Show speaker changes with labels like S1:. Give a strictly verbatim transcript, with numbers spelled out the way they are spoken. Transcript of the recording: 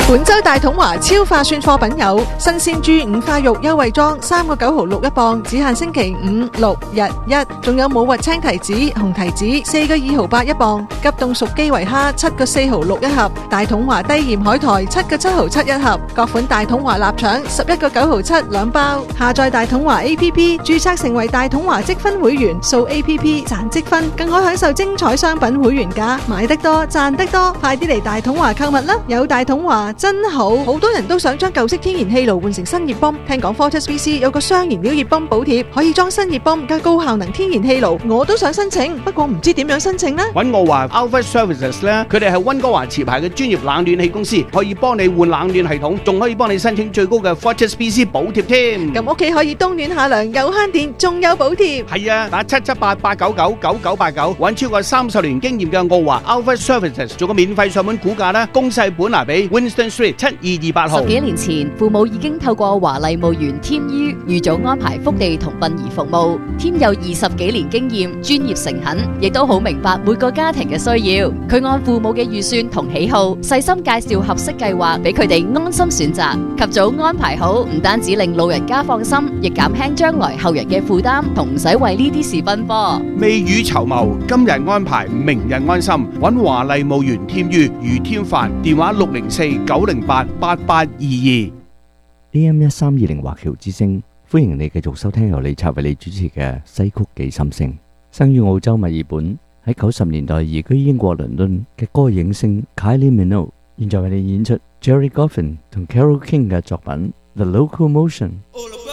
S1: 本周大統華超划算貨品有新鮮豬五花肉優惠裝三個九毫六一磅，只限星期五、六日一。仲有冇核青提子、紅提子四個二毫八一磅，急凍熟基圍蝦七個四毫六一盒，大統華低鹽海苔七個七毫七一盒，各款大統華臘腸十一個九毫七兩包。下載大統華 A P P， 註冊成為大統華積分會員，掃 A P P 賺積分，更可享受精彩商品會員價，買得多賺得多，快啲嚟大統華購物啦！有大統華真好，好多人都想將舊式天然氣爐換成新熱泵。聽講 Fortis B C 有個雙燃料熱泵補貼，可以裝新熱泵加高效能天然氣爐，我都想申請，不過唔知點樣申請呢？
S2: 揾我話 Alpha Services 咧，佢哋係溫哥華持牌嘅專業冷暖氣公司，可以幫你換冷暖系統，仲可以幫你申請最高嘅 Fortis B C 補貼添。
S1: 咁屋企可以冬暖夏涼，又慳電，仲有補貼。
S2: 係啊，打七七八八九九九九八九，揾超過三十年經驗嘅澳華 Alpha Services 做個免費上門估價啦，公細本拿比 Winston Street 七二二八號。
S3: 十幾年前，父母已經透過華麗墓園添於預早安排福地同殯儀服務。添有二十幾年經驗，專業誠懇，亦都好明白每個家庭嘅需要。佢按父母嘅預算同喜好，細心介紹合適計劃俾佢哋安心選擇。及早安排好，唔單止令老人家放心，亦減輕將來後人嘅負擔，同唔使為呢啲事奔波。
S2: 未雨綢繆，今日安排，明日安心。揾華麗墓園添於余添凡，電話六零四九零八八八二二。
S4: A M 一三二零華僑之聲，歡迎你繼續收聽由李策為你主持嘅西曲記心聲。生於澳洲墨爾本，喺九十年代移居英國倫敦嘅歌影星 Kylie Minogue，現在為你演出 Jerry Goffin 同 Carole King 嘅作品《The Locomotion》。